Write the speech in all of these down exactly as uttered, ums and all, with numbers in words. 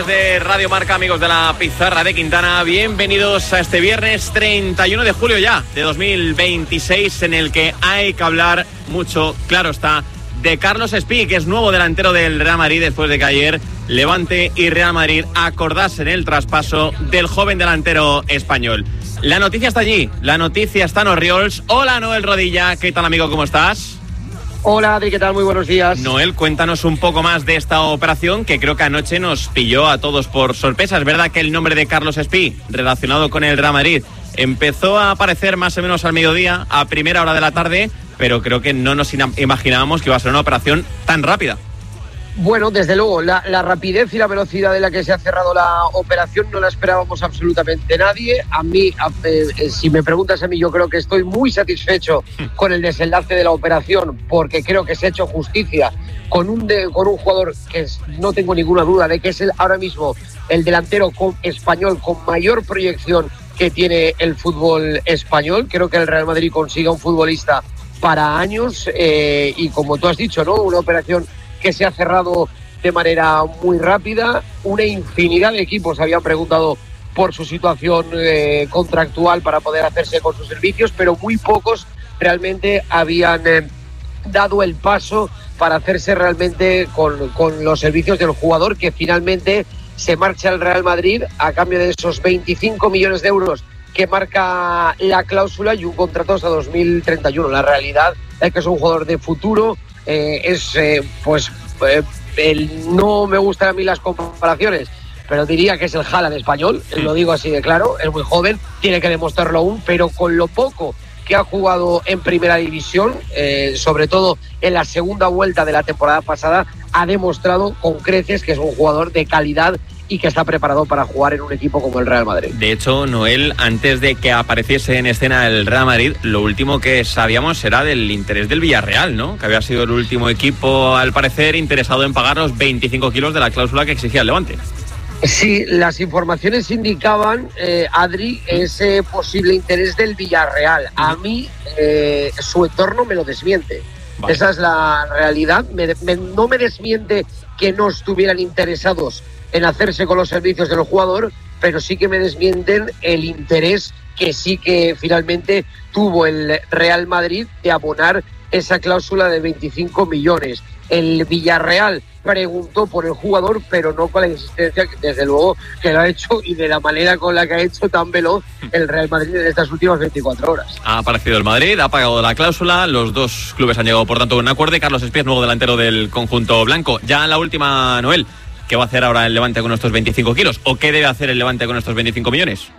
de Radio Marca, amigos de la Pizarra de Quintana, bienvenidos a este viernes treinta y uno de julio ya de dos mil veintiséis, en el que hay que hablar mucho, claro está, de Carlos Espí, que es nuevo delantero del Real Madrid después de que ayer Levante y Real Madrid acordasen el traspaso del joven delantero español. La noticia está allí, la noticia está en Orriols. Hola, Noel Rodilla, ¿qué tal, amigo? ¿Cómo estás? Hola, Adri, ¿qué tal? Muy buenos días. Noel, cuéntanos un poco más de esta operación que creo que anoche nos pilló a todos por sorpresa. Es verdad que el nombre de Carlos Espí, relacionado con el Real Madrid, empezó a aparecer más o menos al mediodía, a primera hora de la tarde, pero creo que no nos imaginábamos que iba a ser una operación tan rápida. Bueno, desde luego, la, la rapidez y la velocidad de la que se ha cerrado la operación no la esperábamos absolutamente nadie. A mí, a, eh, si me preguntas a mí, yo creo que estoy muy satisfecho con el desenlace de la operación, porque creo que se ha hecho justicia con un, de, con un jugador que es, no tengo ninguna duda de que es el, ahora mismo el delantero con, español con mayor proyección que tiene el fútbol español. Creo que el Real Madrid consiga un futbolista para años eh, y, como tú has dicho, ¿no?, una operación que se ha cerrado de manera muy rápida. Una infinidad de equipos habían preguntado por su situación eh, contractual para poder hacerse con sus servicios, pero muy pocos realmente habían eh, dado el paso para hacerse realmente con, con los servicios del jugador, que finalmente se marcha al Real Madrid a cambio de esos veinticinco millones de euros que marca la cláusula y un contrato hasta dos mil treinta y uno. La realidad es que es un jugador de futuro. Eh, es, eh, pues, eh, el, no me gustan a mí las comparaciones, pero diría que es el Haaland español, sí. Lo digo así de claro, es muy joven, tiene que demostrarlo aún, pero con lo poco que ha jugado en primera división, eh, sobre todo en la segunda vuelta de la temporada pasada, ha demostrado con creces que es un jugador de calidad y que está preparado para jugar en un equipo como el Real Madrid. De hecho, Noel, antes de que apareciese en escena el Real Madrid, lo último que sabíamos era del interés del Villarreal, ¿no? Que había sido el último equipo, al parecer, interesado en pagar los veinticinco kilos de la cláusula que exigía el Levante. Sí, las informaciones indicaban, eh, Adri, ese posible interés del Villarreal. A mí, eh, su entorno me lo desmiente. Vale. Esa es la realidad. Me, me, no me desmiente que no estuvieran interesados en hacerse con los servicios del jugador, pero sí que me desmienten el interés que sí que finalmente tuvo el Real Madrid de abonar esa cláusula de veinticinco millones. El Villarreal preguntó por el jugador, pero no con la insistencia, desde luego, que lo ha hecho y de la manera con la que ha hecho tan veloz el Real Madrid en estas últimas veinticuatro horas. Ha aparecido el Madrid, ha pagado la cláusula, los dos clubes han llegado, por tanto, a un acuerdo. Y Carlos Espí, nuevo delantero del conjunto blanco. Ya en la última, Noel, ¿qué va a hacer ahora el Levante con estos veinticinco kilos? ¿O qué debe hacer el Levante con estos veinticinco millones?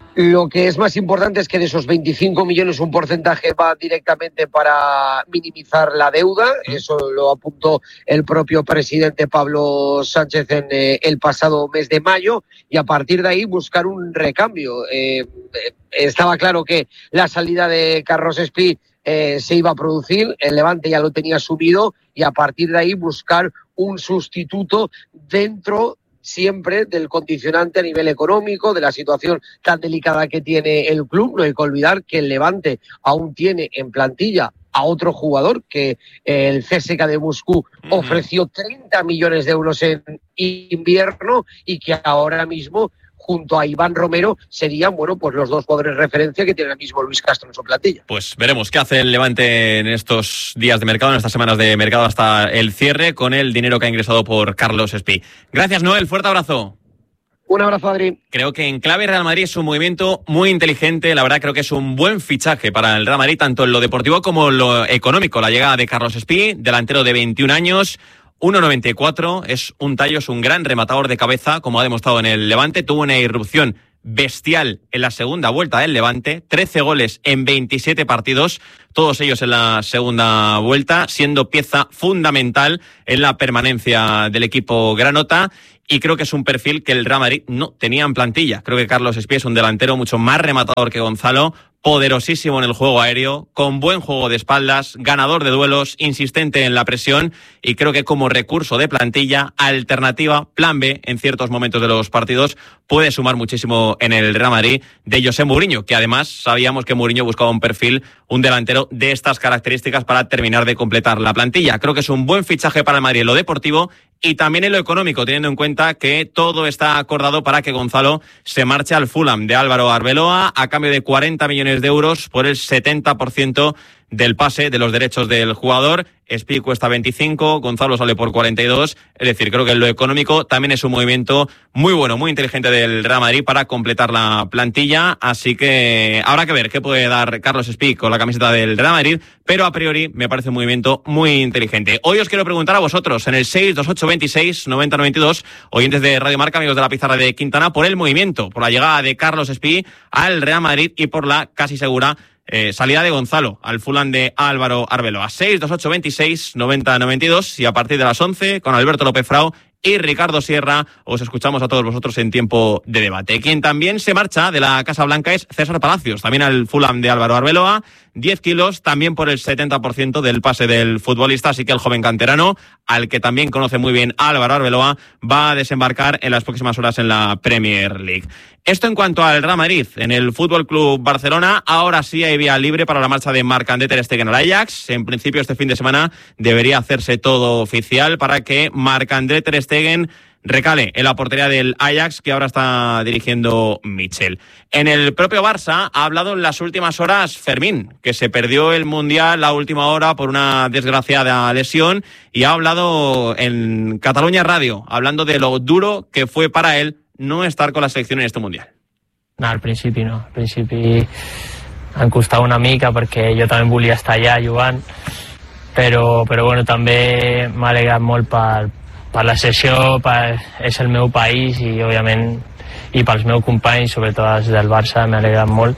Lo que es más importante es que de esos veinticinco millones un porcentaje va directamente para minimizar la deuda. Eso lo apuntó el propio presidente Pablo Sánchez en eh, el pasado mes de mayo, y a partir de ahí buscar un recambio. Eh, eh, estaba claro que la salida de Carlos Espí eh, se iba a producir, el Levante ya lo tenía asumido, y a partir de ahí buscar un sustituto dentro siempre del condicionante a nivel económico, de la situación tan delicada que tiene el club. No hay que olvidar que el Levante aún tiene en plantilla a otro jugador que el C S K de Moscú ofreció treinta millones de euros en invierno, y que ahora mismo, junto a Iván Romero, serían, bueno, pues los dos jugadores de referencia que tiene el mismo Luis Castro en su plantilla. Pues veremos qué hace el Levante en estos días de mercado, en estas semanas de mercado hasta el cierre, con el dinero que ha ingresado por Carlos Espí. Gracias, Noel, fuerte abrazo. Un abrazo, Adri. Creo que en clave Real Madrid es un movimiento muy inteligente. La verdad, creo que es un buen fichaje para el Real Madrid, tanto en lo deportivo como en lo económico. La llegada de Carlos Espí, delantero de veintiún años, uno noventa y cuatro, es un tallo, es un gran rematador de cabeza, como ha demostrado en el Levante. Tuvo una irrupción bestial en la segunda vuelta del Levante, trece goles en veintisiete partidos, todos ellos en la segunda vuelta, siendo pieza fundamental en la permanencia del equipo granota. Y creo que es un perfil que el Real Madrid no tenía en plantilla. Creo que Carlos Espí es un delantero mucho más rematador que Gonzalo, poderosísimo en el juego aéreo, con buen juego de espaldas, ganador de duelos, insistente en la presión, y creo que como recurso de plantilla, alternativa, plan B en ciertos momentos de los partidos, puede sumar muchísimo en el Real Madrid de José Mourinho, que además sabíamos que Mourinho buscaba un perfil, un delantero de estas características para terminar de completar la plantilla. Creo que es un buen fichaje para el Madrid en lo deportivo y también en lo económico, teniendo en cuenta que todo está acordado para que Gonzalo se marche al Fulham de Álvaro Arbeloa a cambio de cuarenta millones de euros por el setenta por ciento del pase de los derechos del jugador. Spi cuesta veinticinco, Gonzalo sale por cuarenta y dos, es decir, creo que en lo económico también es un movimiento muy bueno, muy inteligente del Real Madrid para completar la plantilla, así que habrá que ver qué puede dar Carlos Spi con la camiseta del Real Madrid, pero a priori me parece un movimiento muy inteligente. Hoy os quiero preguntar a vosotros en el seis dos ocho veintiséis noventa noventa y dos, oyentes de Radio Marca, amigos de la pizarra de Quintana, por el movimiento, por la llegada de Carlos Spi al Real Madrid y por la casi segura Eh, salida de Gonzalo al Fulham de Álvaro Arbeloa. seis dos ocho veintiséis noventa noventa y dos y a partir de las once con Alberto López Frau y Ricardo Sierra os escuchamos a todos vosotros en tiempo de debate. Quien también se marcha de la Casa Blanca es César Palacios, también al Fulham de Álvaro Arbeloa, diez kilos, también por el setenta por ciento del pase del futbolista, así que el joven canterano, al que también conoce muy bien Álvaro Arbeloa, va a desembarcar en las próximas horas en la Premier League. Esto en cuanto al Real Madrid. En el Fútbol Club Barcelona, ahora sí hay vía libre para la marcha de Marc-André ter Stegen al Ajax. En principio, este fin de semana debería hacerse todo oficial para que Marc-André ter Stegen recale en la portería del Ajax, que ahora está dirigiendo Michel. En el propio Barça ha hablado en las últimas horas Fermín, que se perdió el Mundial a última hora por una desgraciada lesión, y ha hablado en Catalunya Radio, hablando de lo duro que fue para él no estar con la selección en este Mundial. No, al principi no. Al principi em costava una mica perquè jo també volia estar allà jugant, però, però bueno, també m'ha alegrat molt per, per la sessió, per, és el meu país i òbviament i pels meus companys, sobretot els del Barça, m'ha alegrat molt.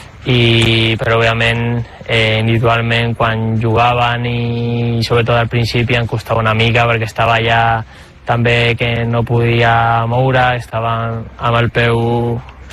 I, però òbviament eh, individualment quan jugaven i sobretot al principi em costava una mica perquè estava allà també que no podia moure, estava amb el peu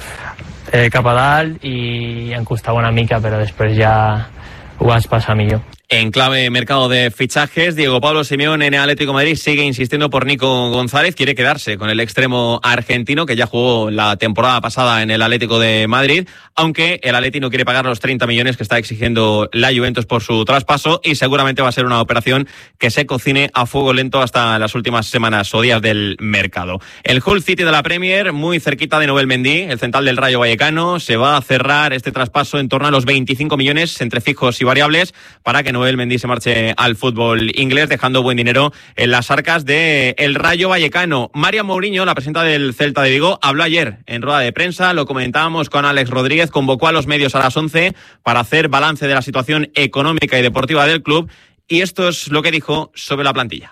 eh, cap a dalt i em costava una mica, però després ja ho vaig passar millor. En clave mercado de fichajes, Diego Pablo Simeone en el Atlético de Madrid sigue insistiendo por Nico González, quiere quedarse con el extremo argentino que ya jugó la temporada pasada en el Atlético de Madrid, aunque el Atleti no quiere pagar los treinta millones que está exigiendo la Juventus por su traspaso y seguramente va a ser una operación que se cocine a fuego lento hasta las últimas semanas o días del mercado. El Hull City de la Premier, muy cerquita de Noel Mendy, el central del Rayo Vallecano, se va a cerrar este traspaso en torno a los veinticinco millones entre fijos y variables para que Noel Mendy se marche al fútbol inglés, dejando buen dinero en las arcas de el Rayo Vallecano. Mario Mourinho, la presidenta del Celta de Vigo, habló ayer en rueda de prensa, lo comentábamos con Alex Rodríguez, convocó a los medios a las once para hacer balance de la situación económica y deportiva del club, y esto es lo que dijo sobre la plantilla.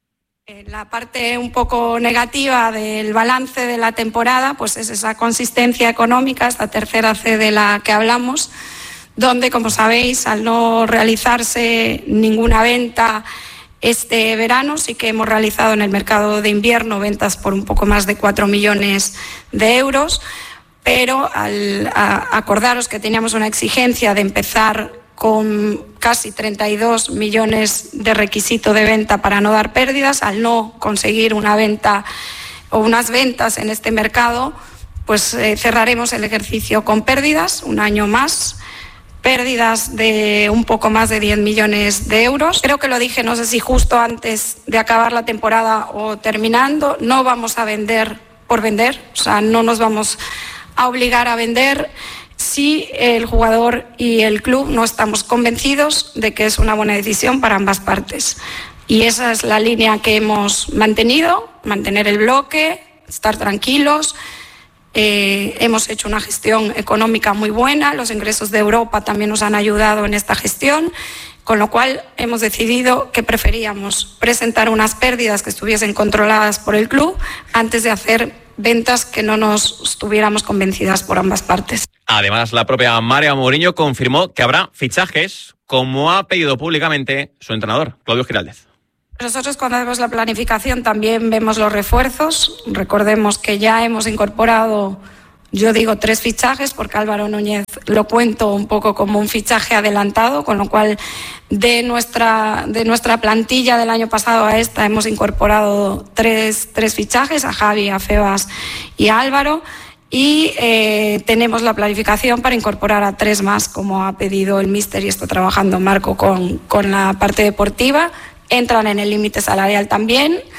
La parte un poco negativa del balance de la temporada pues es esa consistencia económica, esta tercera C de la que hablamos, donde, como sabéis, al no realizarse ninguna venta este verano, sí que hemos realizado en el mercado de invierno ventas por un poco más de cuatro millones de euros, pero al a, acordaros que teníamos una exigencia de empezar con casi treinta y dos millones de requisito de venta para no dar pérdidas, al no conseguir una venta o unas ventas en este mercado, pues eh, cerraremos el ejercicio con pérdidas, un año más, pérdidas de un poco más de diez millones de euros. Creo que lo dije, no sé si justo antes de acabar la temporada o terminando, no vamos a vender por vender, o sea, no nos vamos a obligar a vender si el jugador y el club no estamos convencidos de que es una buena decisión para ambas partes. Y esa es la línea que hemos mantenido, mantener el bloque, estar tranquilos. Eh, hemos hecho una gestión económica muy buena, los ingresos de Europa también nos han ayudado en esta gestión, con lo cual hemos decidido que preferíamos presentar unas pérdidas que estuviesen controladas por el club antes de hacer ventas que no nos estuviéramos convencidas por ambas partes. Además, la propia Mario Mourinho confirmó que habrá fichajes, como ha pedido públicamente su entrenador, Claudio Giraldez. Nosotros cuando vemos la planificación también vemos los refuerzos. Recordemos que ya hemos incorporado, yo digo tres fichajes, porque Álvaro Núñez lo cuento un poco como un fichaje adelantado, con lo cual de nuestra, de nuestra plantilla del año pasado a esta hemos incorporado tres, tres fichajes, a Javi, a Febas y a Álvaro. Y eh, tenemos la planificación para incorporar a tres más, como ha pedido el míster y está trabajando Marco con, con la parte deportiva. Entran en el límite salarial también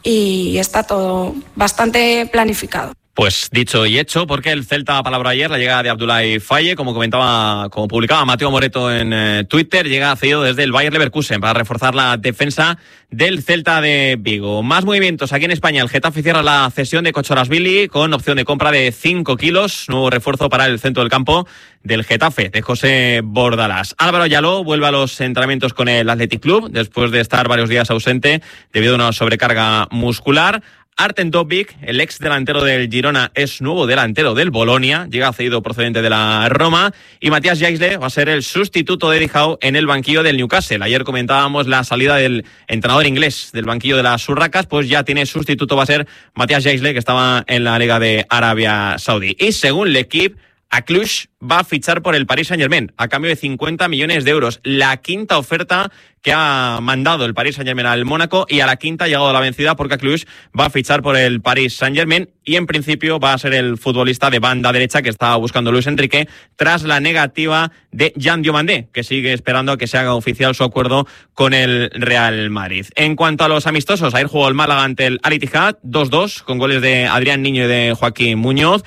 y está todo bastante planificado. Pues dicho y hecho, porque el Celta palabró ayer la llegada de Abdoulaye Faye, como comentaba, como publicaba Mateo Moreto en eh, Twitter, llega cedido desde el Bayer Leverkusen para reforzar la defensa del Celta de Vigo. Más movimientos aquí en España. El Getafe cierra la cesión de Kochorazvili con opción de compra de cinco kilos, nuevo refuerzo para el centro del campo del Getafe, de José Bordalás. Álvaro Ayaló vuelve a los entrenamientos con el Athletic Club después de estar varios días ausente debido a una sobrecarga muscular. Artem Dovbyk, el ex delantero del Girona, es nuevo delantero del Bolonia, llega cedido procedente de la Roma, y Matías Jaisle va a ser el sustituto de Eddie Howe en el banquillo del Newcastle. Ayer comentábamos la salida del entrenador inglés del banquillo de las Urracas, pues ya tiene sustituto, va a ser Matías Jaisle, que estaba en la Liga de Arabia Saudí. Y según L'Equipe, a Cluj va a fichar por el Paris Saint-Germain a cambio de cincuenta millones de euros. La quinta oferta que ha mandado el Paris Saint-Germain al Mónaco, y a la quinta ha llegado a la vencida porque a Cluj va a fichar por el Paris Saint-Germain y en principio va a ser el futbolista de banda derecha que estaba buscando Luis Enrique tras la negativa de Jean Diomandé, que sigue esperando a que se haga oficial su acuerdo con el Real Madrid. En cuanto a los amistosos, ayer jugó el Málaga ante el Al Ittihad dos dos con goles de Adrián Niño y de Joaquín Muñoz.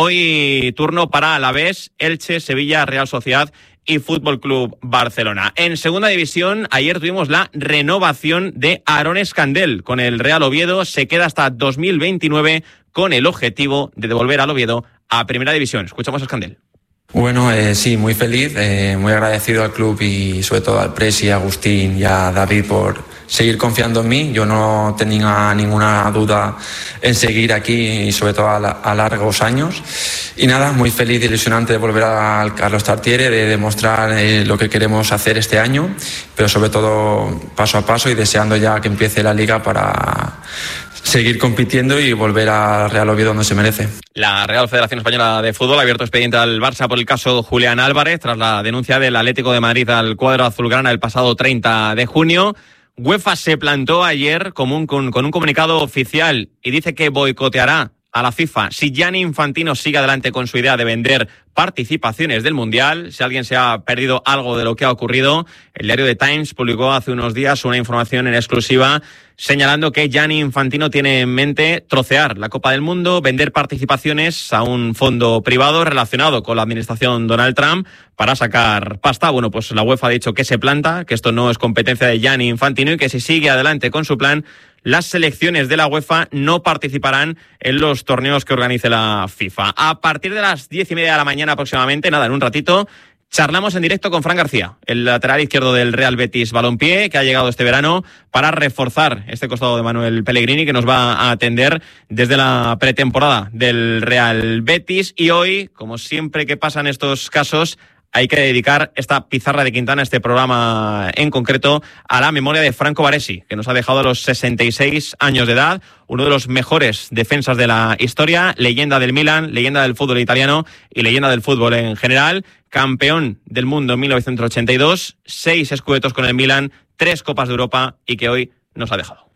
Hoy turno para Alavés, Elche, Sevilla, Real Sociedad y Fútbol Club Barcelona. En segunda división, ayer tuvimos la renovación de Aarón Escandel con el Real Oviedo. Se queda hasta dos mil veintinueve con el objetivo de devolver al Oviedo a primera división. Escuchamos a Escandel. Bueno, eh, sí, muy feliz, eh, muy agradecido al club y sobre todo al Presi, a Agustín y a David por seguir confiando en mí. Yo no tenía ninguna duda en seguir aquí y sobre todo a, la, a largos años. Y nada, muy feliz y ilusionante de volver al Carlos Tartiere, de demostrar eh, lo que queremos hacer este año, pero sobre todo paso a paso y deseando ya que empiece la liga para seguir compitiendo y volver al Real Oviedo donde se merece. La Real Federación Española de Fútbol ha abierto expediente al Barça por el caso Julián Álvarez tras la denuncia del Atlético de Madrid al cuadro azulgrana el pasado treinta de junio. UEFA se plantó ayer con un, con, con un comunicado oficial y dice que boicoteará a la FIFA si Gianni Infantino sigue adelante con su idea de vender participaciones del Mundial. Si alguien se ha perdido algo de lo que ha ocurrido, el diario The Times publicó hace unos días una información en exclusiva señalando que Gianni Infantino tiene en mente trocear la Copa del Mundo, vender participaciones a un fondo privado relacionado con la administración Donald Trump para sacar pasta. Bueno, pues la UEFA ha dicho que se planta, que esto no es competencia de Gianni Infantino y que si sigue adelante con su plan, las selecciones de la UEFA no participarán en los torneos que organice la FIFA. A partir de las diez y media de la mañana aproximadamente, nada, en un ratito, charlamos en directo con Fran García, el lateral izquierdo del Real Betis Balompié, que ha llegado este verano para reforzar este costado de Manuel Pellegrini, que nos va a atender desde la pretemporada del Real Betis. Y hoy, como siempre que pasa en estos casos, hay que dedicar esta pizarra de Quintana, este programa en concreto, a la memoria de Franco Baresi, que nos ha dejado a los sesenta y seis años de edad, uno de los mejores defensas de la historia, leyenda del Milan, leyenda del fútbol italiano y leyenda del fútbol en general, campeón del mundo en mil novecientos ochenta y dos, seis escudetos con el Milan, tres Copas de Europa y que hoy nos ha dejado.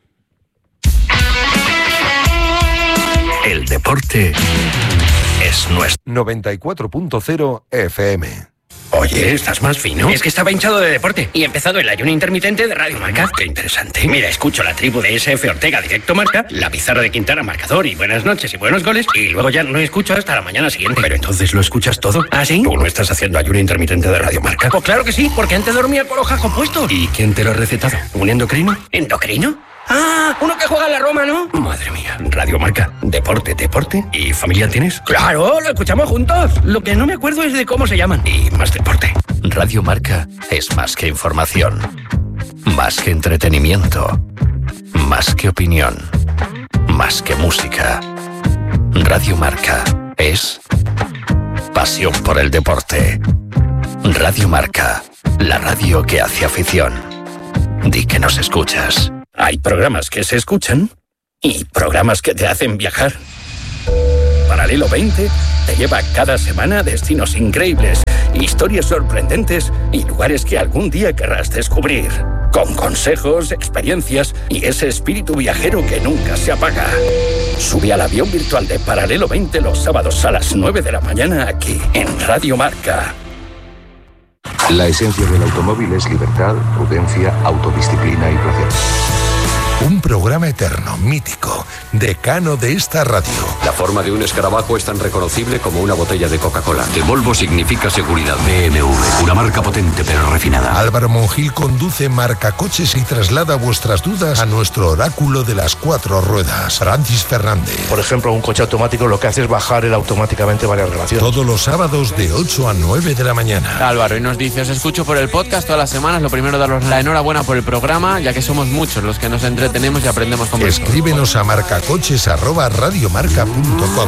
El deporte es nuestro. noventa y cuatro punto cero F M. Oye, ¿estás más fino? Es que estaba hinchado de deporte y he empezado el ayuno intermitente de Radio Marca. Qué interesante. Mira, escucho la tribu de S F Ortega Directo Marca, la pizarra de Quintana Marcador y buenas noches y buenos goles, y luego ya no escucho hasta la mañana siguiente. Pero entonces lo escuchas todo. ¿Ah, sí? ¿Tú no estás haciendo ayuno intermitente de Radio Marca? Pues claro que sí, porque antes dormía con los jajos puestos. ¿Y quién te lo ha recetado? ¿Un endocrino? ¿Endocrino? Ah, uno que juega en la Roma, ¿no? Madre mía. Radio Marca. Deporte, deporte. ¿Y familia tienes? Claro, lo escuchamos juntos. Lo que no me acuerdo es de cómo se llaman. Y más deporte. Radio Marca es más que información. Más que entretenimiento. Más que opinión. Más que música. Radio Marca es pasión por el deporte. Radio Marca. La radio que hace afición. Di que nos escuchas. Hay programas que se escuchan y programas que te hacen viajar. Paralelo veinte te lleva cada semana a destinos increíbles, historias sorprendentes y lugares que algún día querrás descubrir. Con consejos, experiencias y ese espíritu viajero que nunca se apaga. Sube al avión virtual de Paralelo veinte los sábados a las nueve de la mañana aquí en Radio Marca. La esencia del automóvil es libertad, prudencia, autodisciplina y placer. Un programa eterno, mítico, decano de esta radio. La forma de un escarabajo es tan reconocible como una botella de Coca-Cola. De Volvo significa seguridad. B M W, una marca potente pero refinada. Álvaro Monjil conduce Marcacoches y traslada vuestras dudas a nuestro oráculo de las cuatro ruedas, Francis Fernández. Por ejemplo, un coche automático lo que hace es bajar él automáticamente varias relaciones. Todos los sábados de ocho a nueve de la mañana. Álvaro, y nos dice, os escucho por el podcast todas las semanas. Lo primero, daros la enhorabuena por el programa, ya que somos muchos los que nos entretenemos y aprendemos con vosotros. Escríbenos a marcacoches arroba radiomarca punto com.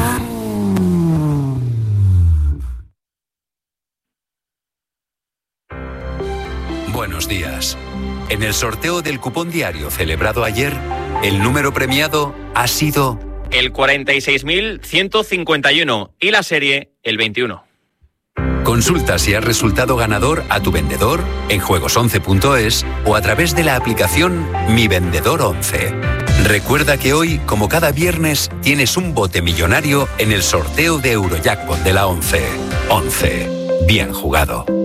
Buenos días. En el sorteo del cupón diario celebrado ayer, el número premiado ha sido el cuarenta y seis mil ciento cincuenta y uno y la serie el veintiuno. Consulta si has resultado ganador a tu vendedor en juegos once punto es o a través de la aplicación Mi Vendedor once. Recuerda que hoy, como cada viernes, tienes un bote millonario en el sorteo de Eurojackpot de la once. once. Bien jugado.